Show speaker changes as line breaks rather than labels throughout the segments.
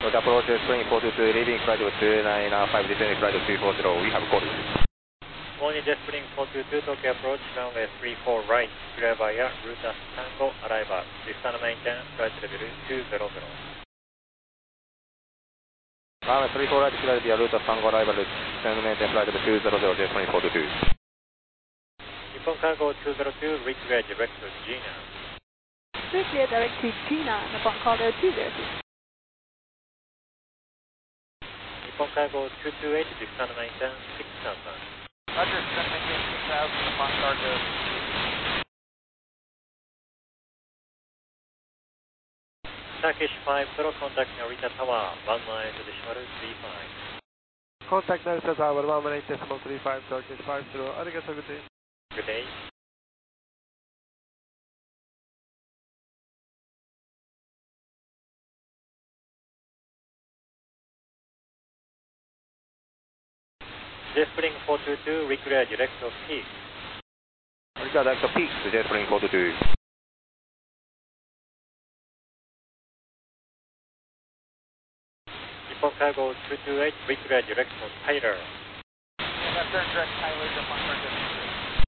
approach spring 422, leaving flight 295, descending flight 240, we have call.
Morning Jet Spring 422, Tokyo approach, runway 34 right, clear via route Tango, arrival, descend maintain, flight level 200.
Runway 34 right, clear via route Tango, arrival, descend maintain, flight level 200, Jet Spring 422.
Nippon Cargo 202, reclear direct to Gina.
Reclear direct to Gina, Nippon Cargo 202.
Nippon Cargo 228, descend maintain 6000.
Roger, descend maintain 6000, Nippon Cargo.
Turkish 50, contact Narita Tower, 118.35.
Contact Narita Tower, 118.35, Turkish 50, arigato, good day.
Good day. Jet Spring 422, reclear direct of Peak.
Direct to Peak, Jet Spring 422.
Nippon Cargo 228, reclear direct of Tyler.
Left turn direct Tyler, Nippon Cargo 228.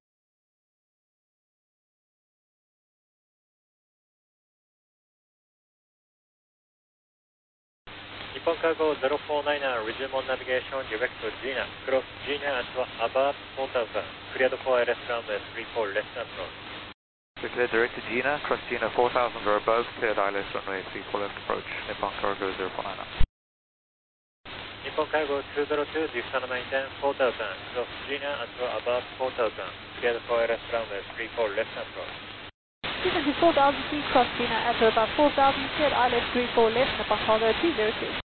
Nippon Cargo 049, resume on navigation direct to Gina, cross Gina at above 4000, cleared for ILS runway 34 left approach.
Clear direct to Gina, cross Gina 4000 or above, cleared ILS runway 34 left approach, Nippon Cargo 049.
Nippon Cargo 202, descend maintain 4000, cross Gina at above 4000, cleared for ILS runway 34 left approach.
Descend to 4000 feet, cross Gina at above 4000, cleared ILS 34 left, Nippon Cargo 202.